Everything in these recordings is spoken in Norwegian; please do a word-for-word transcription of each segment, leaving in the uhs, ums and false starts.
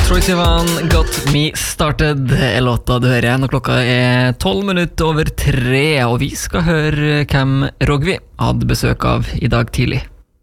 Troye Sivan, Got Me Started er låta du hører når klokka er tolv minutter over tre, og vi skal høre hvem Rogvi hadde besøk av i dag tidlig.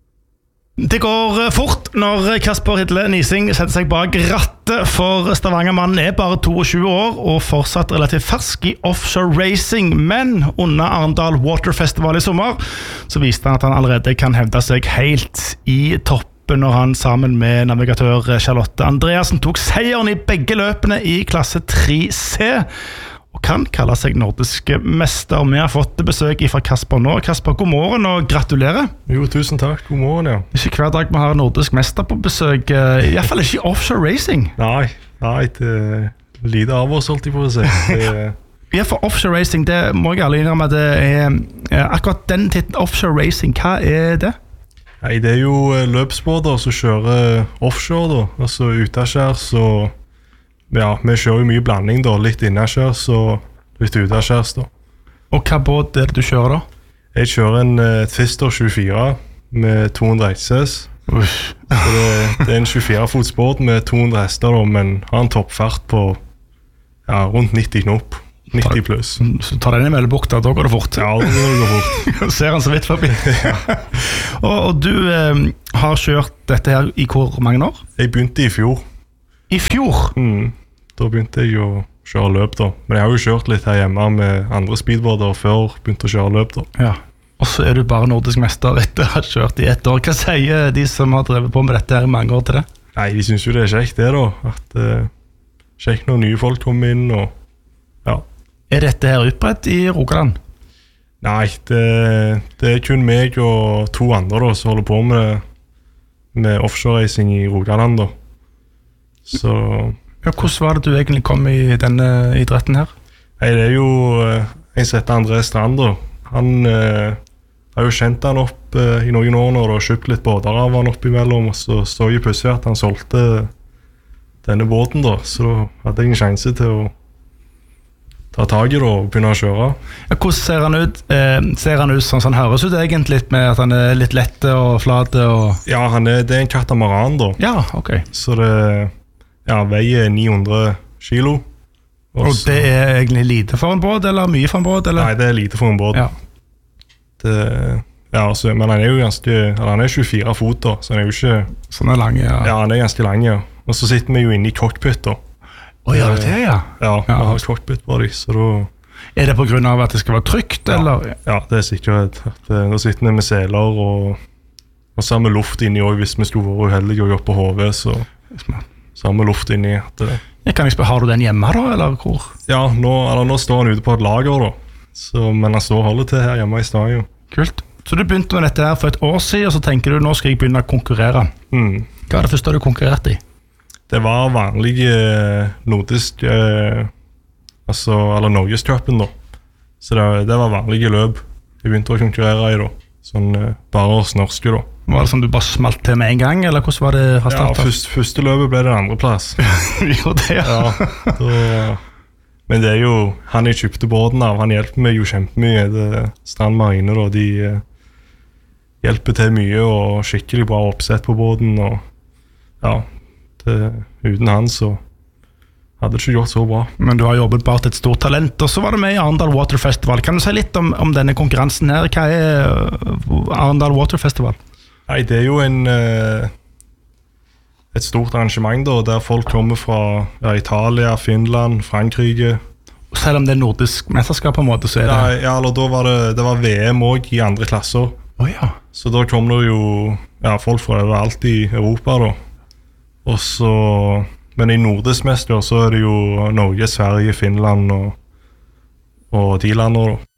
Det går fort når Kasper Hidle Nising setter seg bak rattet, for Stavanger-mannen er bare tjueto år og fortsatt relativt fersk i offshore racing, men under Arendal Water Festival i sommer så viste han at han allerede kan hevde seg helt i topp når han sammen med navigatør Charlotte Andreasen tok seieren i begge løpene i klasse tre C og kan kalle seg nordisk mester. Vi har fått besøk fra Kasper nå. Kasper, god morgen og gratulerer. Jo, tusen takk. God morgen, ja. Det er ikke hver dag vi har nordisk mester på besøk, i hvert fall ikke i offshore racing. Nei, nei, det er lite av oss, holdt jeg på å si. Det... Ja, for offshore racing, det må jeg alle innrømme at det er, akkurat den titlen, offshore racing, hva er det? Nei, det er jo løpsbåter som kjører offshore da, altså utenskjærs, og ja, vi kjører jo mye blanding da, litt innenskjærs og litt utenskjærs da. Og hva båt er det du kjører da? Jeg kjører en uh, Twister tjuefire med to hundre hekses. Uff. Så det, det er en tjuefire fots båt med to hundre hester da, men har en toppfart på ja, rundt nitti knop. nitti pluss. Så tar den i Mellebukta, da går det fort. Ja, da går det fort. Ser han så vidt forbi. og, og du eh, har kjørt dette her i hvor mange år? Jeg begynte i fjor. I fjor? Mm, da begynte jeg å kjøre løp da. Men jeg har jo kjørt litt her hjemme med andre speedboarder før begynte å kjøre løp da. Ja, og så er du bare nordisk mester etter å ha kjørt i ett år. Hva sier de som har drevet på med dette her i mange år til det? Nei, de synes jo det er kjekt det da. At uh, kjekt når nye folk kommer inn og ja. Er dette her utbredt i Rogaland? Nei, det, det er kun meg og to andre da, som holder på med, med offshore racing i Rogaland da. Så... Ja, hvordan var det du egentlig kom i denne idretten her? Nei, det er jo uh, en som heter André Strand da. Han uh, har jo kjent han opp uh, i noen år når du har kjøpt litt båter av han opp imellom, og så så jo plutselig at han solgte denne båten da, så da hadde jeg en sjanse til å ta tag i det og begynne å kjøre. Ja, hvordan ser han ut? Eh, ser han ut sånn som han høres ut egentlig litt med at han er litt lette og flate? Og... Ja, han er, det er en katamaran da. Ja, ok. Så det ja, veier ni hundre kilo. Og, og det er egentlig lite for en båt, eller mye for en båt? Eller? Nei, det er lite for en båt. Ja. Det, ja, altså, men han er jo ganske, han er tjuefire fot da, så han er jo ikke... Sånn er lang, ja. Ja, han er ganske lang, ja. Og så sitter vi jo inne i cockpit da. Å, oh, gjør det det, ja? Ja, vi ja. har cockpit på dem, så da... Er det på grunn av at det skal være trygt, ja. eller? Ja, det er sikkert. At, da sitter vi med seler og, og så har vi luft inni også, hvis vi skulle være uheldige og jobbe på H V, så, så har vi luft inni. At, jeg kan ikke spørre, har du den hjemme da, eller hvor? Ja, nå, eller, nå står han ute på et lager da, så, men han står og holder til her hjemme i stadion. Kult. Så du begynte med dette her for et år siden, og så tenker du, nå skal jeg begynne å konkurrere. Mm. Hva er det første du konkurrerte i? Det var vanlige eh, nordisk, eh, altså, eller Norgescupen da. Så det, det var vanlige løp jeg begynte å konkurrere i da. Sånn eh, bare oss norske da. Var det sånn du bare smalt til med en gang, eller hvordan var det fra start? Ja, først, første løpet ble det andre plass. Jo, det ja. Ja da, men det er jo, han jeg kjøpte båten av, han hjelper meg jo kjempemye. Det Strand Marine da, de eh, hjelper til mye og skikkelig bra oppsett på båten og ja. Det, uten han så hadde det ikke gjort så bra. Men du har jobbet bare til et stort talent, og så var det med i Arendal Water Festival. Kan du si litt om, om denne konkurransen her? Hva er Arendal Water Festival? Nei, det er jo en eh, et stort arrangement da, der folk kommer fra ja, Italia, Finland, Frankrike. Selv om det er nordisk mesterskap på en måte, så er det... Ja, ja eller da var det, det var V M også i andre klasser. Oh, ja. Så da kom det jo ja, folk fra overalt i Europa da. Og så, men i nordisk mester så er det jo Norge, Sverige, Finland og, og de lander da.